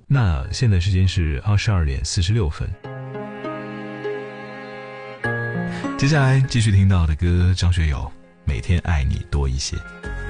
那现在时间是22:46。接下来继续听到的歌，张学友《每天爱你多一些》。